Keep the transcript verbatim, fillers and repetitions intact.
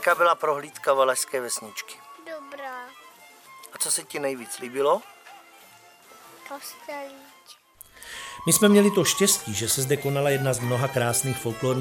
Jaká byla prohlídka Valašské vesničky? Dobrá. A co se ti nejvíc líbilo? Kostelík. My jsme měli to štěstí, že se zde konala jedna z mnoha krásných folklorních